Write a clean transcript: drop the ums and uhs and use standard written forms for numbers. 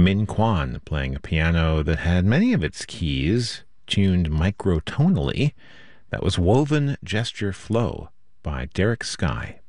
Min Kwan playing a piano that had many of its keys tuned microtonally. That was Woven Gesture Flow by Derek Sky.